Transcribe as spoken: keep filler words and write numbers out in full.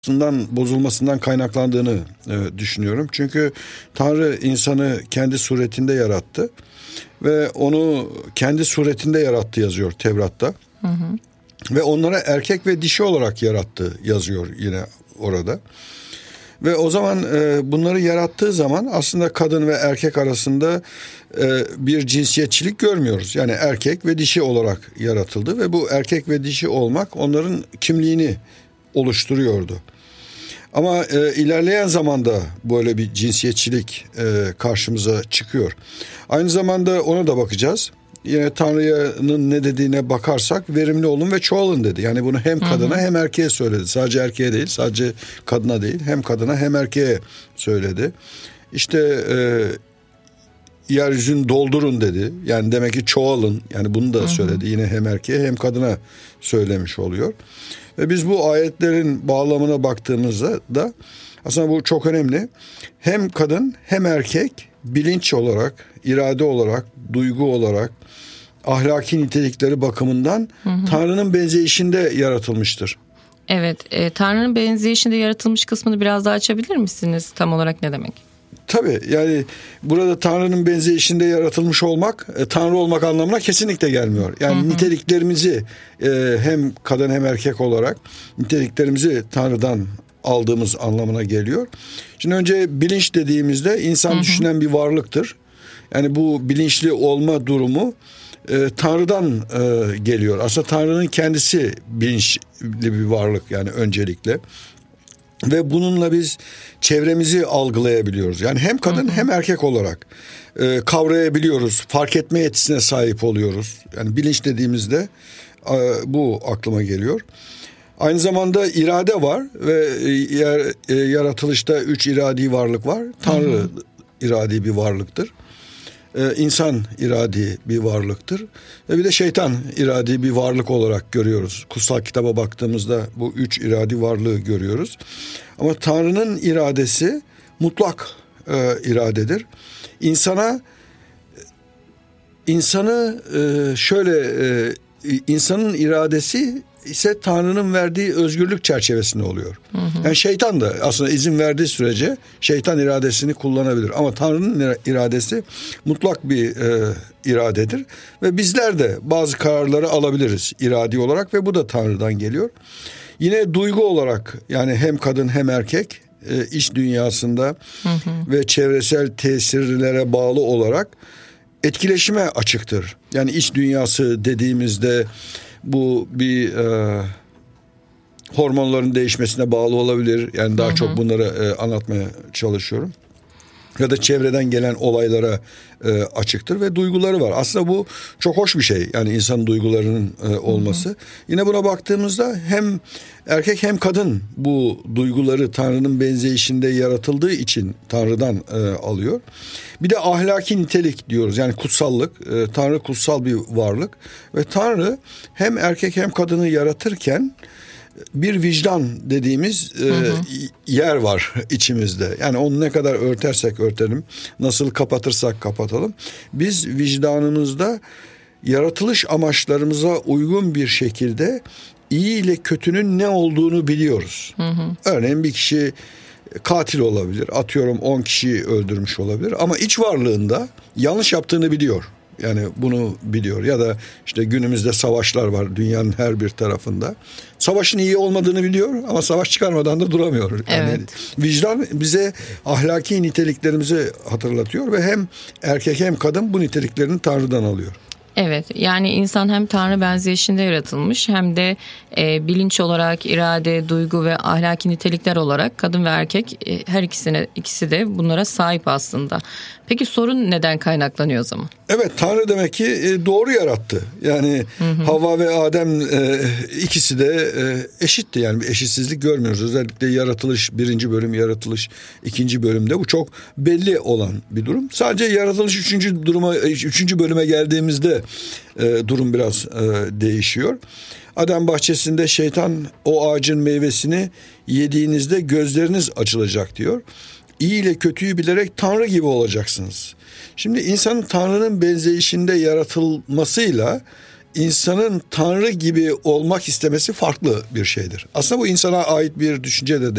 bozulmasından kaynaklandığını e, düşünüyorum. Çünkü Tanrı insanı kendi suretinde yarattı ve onu kendi suretinde yarattı yazıyor Tevrat'ta. Hı hı. Ve onlara erkek ve dişi olarak yarattı yazıyor yine orada. Ve o zaman e, bunları yarattığı zaman aslında kadın ve erkek arasında e, bir cinsiyetçilik görmüyoruz. Yani erkek ve dişi olarak yaratıldı ve bu erkek ve dişi olmak onların kimliğini oluşturuyordu. Ama e, ilerleyen zamanda böyle bir cinsiyetçilik e, karşımıza çıkıyor. Aynı zamanda ona da bakacağız. Yine Tanrı'nın ne dediğine bakarsak verimli olun ve çoğalın dedi. Yani bunu hem kadına hı hı. hem erkeğe söyledi. Sadece erkeğe değil, sadece kadına değil, hem kadına hem erkeğe söyledi. İşte e, yeryüzünü doldurun dedi. Yani demek ki çoğalın. Yani bunu da hı hı. söyledi. Yine hem erkeğe hem kadına söylemiş oluyor. Ve biz bu ayetlerin bağlamına baktığımızda da aslında bu çok önemli. Hem kadın hem erkek bilinç olarak, irade olarak, duygu olarak, ahlaki nitelikleri bakımından hı hı. Tanrı'nın benzeyişinde yaratılmıştır. Evet, e, Tanrı'nın benzeyişinde yaratılmış kısmını biraz daha açabilir misiniz? Tam olarak ne demek? Tabii, yani burada Tanrı'nın benzeyişinde yaratılmış olmak e, Tanrı olmak anlamına kesinlikle gelmiyor. Yani hı hı. niteliklerimizi e, hem kadın hem erkek olarak niteliklerimizi Tanrı'dan aldığımız anlamına geliyor. Şimdi önce bilinç dediğimizde insan hı hı. düşünen bir varlıktır. Yani bu bilinçli olma durumu e, Tanrı'dan e, geliyor. Aslında Tanrı'nın kendisi bilinçli bir varlık, yani öncelikle. Ve bununla biz çevremizi algılayabiliyoruz. Yani hem kadın hı hı. hem erkek olarak e, kavrayabiliyoruz. Fark etme yetisine sahip oluyoruz. Yani bilinç dediğimizde e, bu aklıma geliyor. Aynı zamanda irade var ve yer, e, yaratılışta üç iradi varlık var. Tanrı hı hı. iradi bir varlıktır. Ee, insan iradi bir varlıktır. Ve bir de şeytan iradi bir varlık olarak görüyoruz. Kutsal kitaba baktığımızda bu üç iradi varlığı görüyoruz. Ama Tanrı'nın iradesi mutlak e, iradedir. İnsana insanı e, şöyle e, insanın iradesi ise Tanrı'nın verdiği özgürlük çerçevesinde oluyor. Hı hı. Yani şeytan da aslında izin verdiği sürece şeytan iradesini kullanabilir. Ama Tanrı'nın iradesi mutlak bir e, iradedir. Ve bizler de bazı kararları alabiliriz iradi olarak ve bu da Tanrı'dan geliyor. Yine duygu olarak, yani hem kadın hem erkek e, iç dünyasında hı hı. ve çevresel tesirlere bağlı olarak etkileşime açıktır. Yani iç dünyası dediğimizde bu bir e, hormonların değişmesine bağlı olabilir. Yani daha hı hı. çok bunları e, anlatmaya çalışıyorum. Ya da çevreden gelen olaylara e, açıktır ve duyguları var. Aslında bu çok hoş bir şey. Yani insan duygularının e, olması. Hı hı. Yine buna baktığımızda hem erkek hem kadın bu duyguları Tanrı'nın benzeyişinde yaratıldığı için Tanrı'dan e, alıyor. Bir de ahlaki nitelik diyoruz. Yani kutsallık. E, Tanrı kutsal bir varlık. Ve Tanrı hem erkek hem kadını yaratırken bir vicdan dediğimiz e, hı hı. yer var içimizde. Yani onu ne kadar örtersek örtelim, nasıl kapatırsak kapatalım, biz vicdanımızda yaratılış amaçlarımıza uygun bir şekilde iyi ile kötünün ne olduğunu biliyoruz. Hı hı. Örneğin bir kişi katil olabilir, atıyorum on kişiyi öldürmüş olabilir ama iç varlığında yanlış yaptığını biliyor. Yani bunu biliyor. Ya da işte günümüzde savaşlar var dünyanın her bir tarafında. Savaşın iyi olmadığını biliyor ama savaş çıkarmadan da duramıyor. Yani evet. Vicdan bize ahlaki niteliklerimizi hatırlatıyor ve hem erkek hem kadın bu niteliklerini Tanrı'dan alıyor. Evet, yani insan hem Tanrı benzeyişinde yaratılmış hem de e, bilinç olarak, irade, duygu ve ahlaki nitelikler olarak kadın ve erkek e, her ikisine ikisi de bunlara sahip aslında. Peki sorun neden kaynaklanıyor o zaman? Evet, Tanrı demek ki e, doğru yarattı. Yani hı hı. Havva ve Adem e, ikisi de e, eşitti. Yani bir eşitsizlik görmüyoruz. Özellikle yaratılış birinci bölüm, yaratılış ikinci bölümde bu çok belli olan bir durum. Sadece yaratılış üçüncü duruma üçüncü bölüme geldiğimizde e, durum biraz e, değişiyor. Adem bahçesinde şeytan o ağacın meyvesini yediğinizde gözleriniz açılacak diyor. İyi ile kötüyü bilerek Tanrı gibi olacaksınız. Şimdi insanın Tanrı'nın benzeyişinde yaratılmasıyla insanın Tanrı gibi olmak istemesi farklı bir şeydir. Aslında bu insana ait bir düşünce de